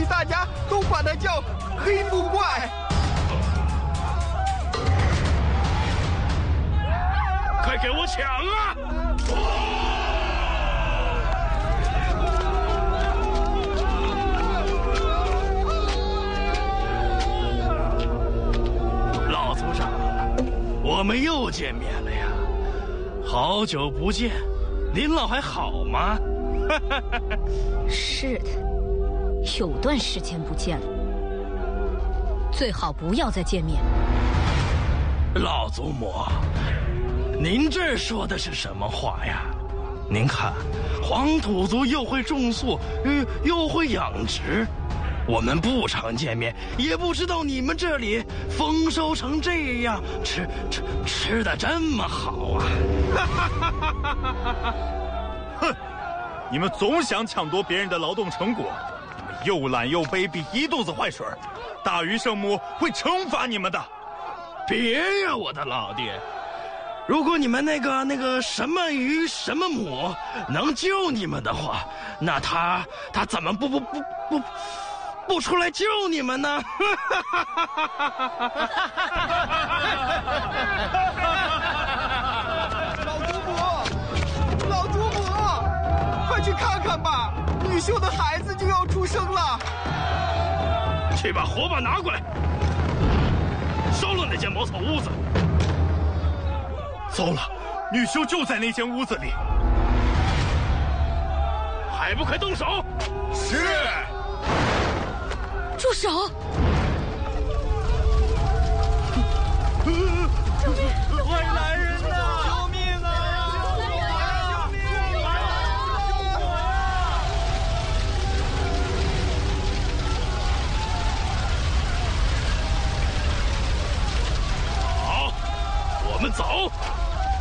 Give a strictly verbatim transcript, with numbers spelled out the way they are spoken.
大家都管他叫黑富怪。 快给我抢啊！老族长，我们又见面了呀！好久不见，您老还好吗？ 是的，有段时间不见了，最好不要再见面。 老祖母，您这说的是什么话呀？您看，黄土族又会种树，呃，又会养殖，我们不常见面，也不知道你们这里丰收成这样，吃吃吃的这么好啊！ 哼！你们总想抢夺别人的劳动成果，你们又懒又卑鄙，一肚子坏水，大禹圣母会惩罚你们的。 别呀，我的老爹！如果你们那个那个什么鱼什么母能救你们的话，那他他怎么不不不不不出来救你们呢？ 老祖母，老祖母，快去看看吧，女秀的孩子就要出生了。 去把火把拿过来，烧了那间茅草屋子。 糟了，女修就在那间屋子里， 还不快动手！ 是。 住手！ 救命！坏男人呐！救命啊！救命啊！救命啊！ 好，我们走。